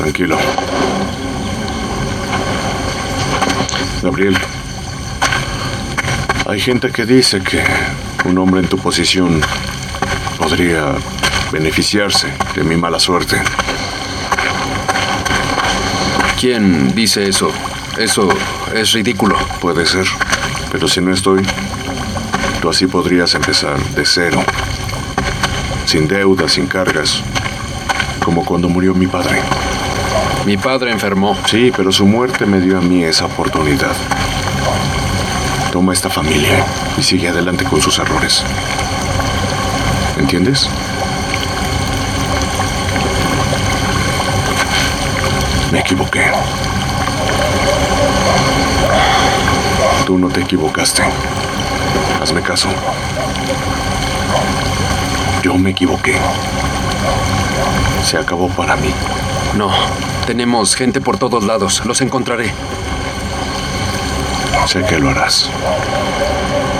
Tranquilo. Gabriel, hay gente que dice que un hombre en tu posición podría beneficiarse de mi mala suerte. ¿Quién dice eso? Eso es ridículo. Puede ser, pero si no estoy, tú así podrías empezar de cero. Sin deudas, sin cargas. Como cuando murió mi padre. Mi padre enfermó. Sí, pero su muerte me dio a mí esa oportunidad. Toma esta familia y sigue adelante con sus errores. ¿Entiendes? Me equivoqué. Tú no te equivocaste. Hazme caso. Yo me equivoqué. Se acabó para mí. No, tenemos gente por todos lados. Los encontraré. Sé que lo harás.